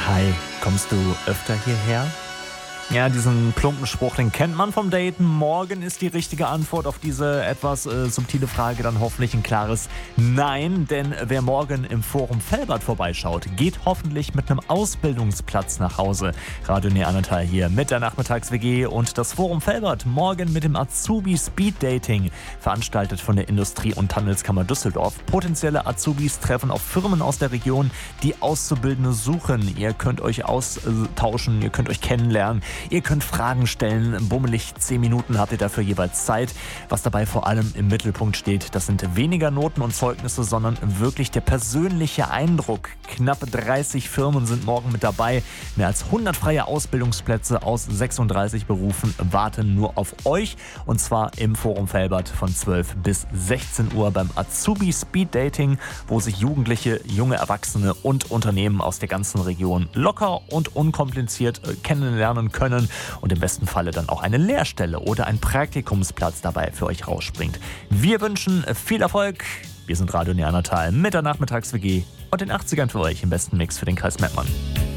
Hi, kommst du öfter hierher? Ja, diesen plumpen Spruch, den kennt man vom Daten. Morgen ist die richtige Antwort auf diese etwas subtile Frage dann hoffentlich ein klares Nein. Denn wer morgen im Forum Velbert vorbeischaut, geht hoffentlich mit einem Ausbildungsplatz nach Hause. Radio Neandertal hier mit der Nachmittags-WG und das Forum Velbert morgen mit dem Azubi Speed Dating, veranstaltet von der Industrie- und Handelskammer Düsseldorf. Potenzielle Azubis treffen auf Firmen aus der Region, die Auszubildende suchen. Ihr könnt euch austauschen, ihr könnt euch kennenlernen. Ihr könnt Fragen stellen, bummelig 10 Minuten habt ihr dafür jeweils Zeit. Was dabei vor allem im Mittelpunkt steht, das sind weniger Noten und Zeugnisse, sondern wirklich der persönliche Eindruck. Knapp 30 Firmen sind morgen mit dabei. Mehr als 100 freie Ausbildungsplätze aus 36 Berufen warten nur auf euch. Und zwar im Forum Velbert von 12 bis 16 Uhr beim Azubi Speed Dating, wo sich Jugendliche, junge Erwachsene und Unternehmen aus der ganzen Region locker und unkompliziert kennenlernen können und im besten Falle dann auch eine Lehrstelle oder ein Praktikumsplatz dabei für euch rausspringt. Wir wünschen viel Erfolg. Wir sind Radio Neandertal mit der Nachmittags-WG und den 80ern für euch im besten Mix für den Kreis Mettmann.